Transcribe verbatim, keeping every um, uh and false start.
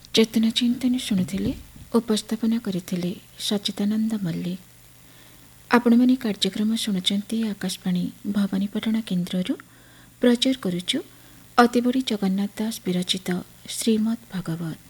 ଚେତନା ଚିନ୍ତନ ଶୁଣୁଥିଲେ। ଉପସ୍ଥାପନା କରିଥିଲେ ସଚିଦାନନ୍ଦ ମଲ୍ଲିକ। ଆପଣମାନେ କାର୍ଯ୍ୟକ୍ରମ ଶୁଣୁଛନ୍ତି ଆକାଶବାଣୀ ଭବାନୀପାଟଣା କେନ୍ଦ୍ରରୁ। ପ୍ରଚାର କରୁଛୁ ଅତିବଡ଼ି ଜଗନ୍ନାଥ ଦାସ ବିରଚିତ ଶ୍ରୀମଦ୍ ଭାଗବତ।